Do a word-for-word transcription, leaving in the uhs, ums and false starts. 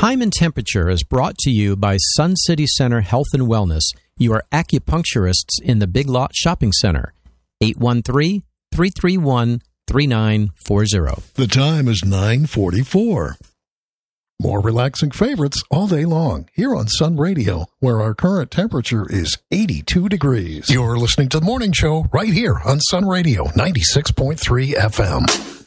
Time and Temperature is brought to you by Sun City Center Health and Wellness, your acupuncturists in the Big Lot Shopping Center. eight one three, three three one, three nine four zero. The time is nine forty-four. More relaxing favorites all day long here on Sun Radio, where our current temperature is eighty-two degrees. You're listening to the morning show right here on Sun Radio ninety-six point three F M.